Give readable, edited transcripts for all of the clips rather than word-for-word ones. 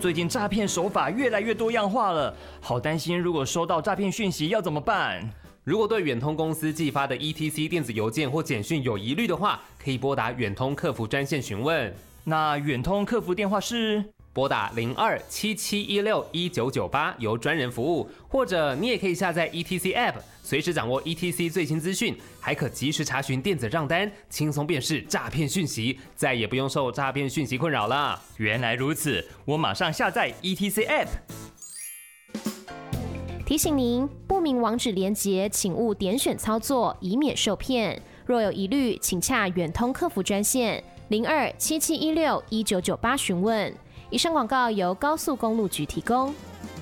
最近诈骗手法越来越多样化了，好担心如果收到诈骗讯息要怎么办？ 如果对远通公司寄发的 ETC 电子邮件或简讯有疑虑的话，可以拨打远通客服专线询问。 那远通客服电话是？ 拨打02-7716-1998由专人服务，或者你也可以下载 ETC App， 随时掌握 ETC 最新资讯，还可及时查询电子账单，轻松辨识诈骗讯息，再也不用受诈骗讯息困扰了。 原来如此，我马上下载 ETC App。 提醒您，不明网址连结请勿点选操作，以免受骗。若有疑虑，请洽远通客服专线02-7716-1998询问。以上广告由高速公路局提供。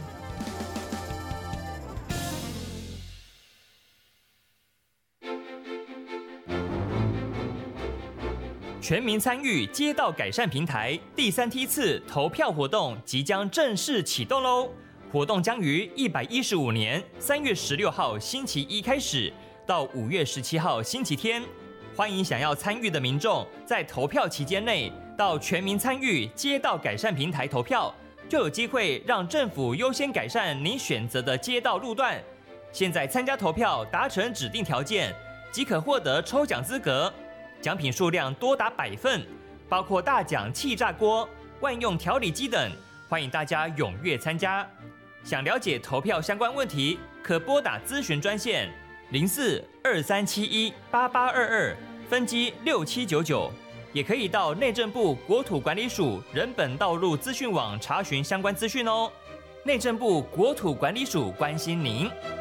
全民参与街道改善平台第3梯次投票活动即将正式启动喽！活动将于115年3月16号星期一开始，到5月17号星期天。欢迎想要参与的民众在投票期间内到全民参与街道改善平台投票，就有机会让政府优先改善你选择的街道路段。现在参加投票达成指定条件，即可获得抽奖资格，奖品数量多达100份，包括大奖气炸锅、万用调理机等，欢迎大家踊跃参加。想了解投票相关问题，可拨打咨询专线04-2371-8822，分机6799，也可以到内政部国土管理署人本道路资讯网查询相关资讯哦。内政部国土管理署关心您。